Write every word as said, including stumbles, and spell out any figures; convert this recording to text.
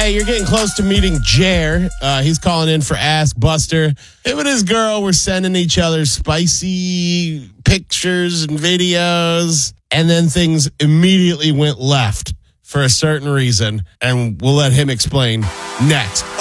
Hey, you're getting close to meeting Jer. Uh, he's calling in for Ask Buster. Him and his girl were sending each other spicy pictures and videos, and then things immediately went left for a certain reason, and we'll let him explain next